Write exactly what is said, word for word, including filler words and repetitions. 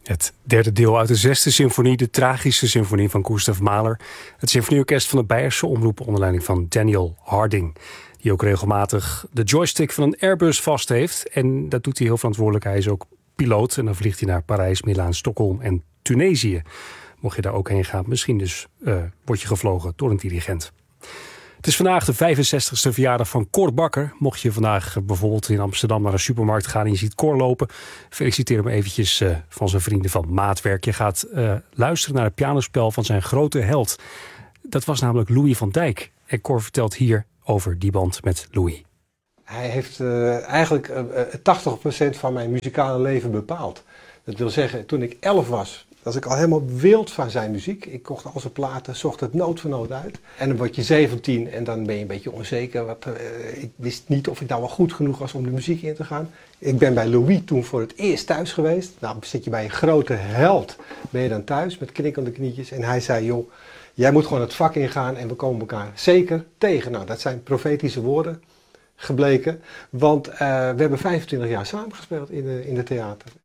Het derde deel uit de zesde symfonie, de tragische symfonie van Gustav Mahler. Het symfonieorkest van de Beierse Omroep onder leiding van Daniel Harding. Die ook regelmatig de joystick van een Airbus vast heeft. En dat doet hij heel verantwoordelijk. Hij is ook piloot en dan vliegt hij naar Parijs, Milaan, Stockholm en Tunesië. Mocht je daar ook heen gaan, misschien dus uh, word je gevlogen door een dirigent. Het is vandaag de vijfenzestigste verjaardag van Cor Bakker. Mocht je vandaag bijvoorbeeld in Amsterdam naar een supermarkt gaan en je ziet Cor lopen, feliciteer hem eventjes uh, van zijn vrienden van Maatwerk. Je gaat uh, luisteren naar het pianospel van zijn grote held. Dat was namelijk Louis van Dijk. En Cor vertelt hier over die band met Louis. Hij heeft uh, eigenlijk uh, tachtig procent van mijn muzikale leven bepaald. Dat wil zeggen, toen ik elf was, was ik al helemaal wild van zijn muziek. Ik kocht al zijn platen, zocht het noot voor noot uit. En dan word je zeventien en dan ben je een beetje onzeker. Wat, uh, ik wist niet of ik nou wel goed genoeg was om de muziek in te gaan. Ik ben bij Louis toen voor het eerst thuis geweest. Nou, zit je bij een grote held, ben je dan thuis met knikkende knietjes. En hij zei, joh, jij moet gewoon het vak ingaan en we komen elkaar zeker tegen. Nou, dat zijn profetische woorden gebleken. Want uh, we hebben vijfentwintig jaar samengespeeld in de, in de theater.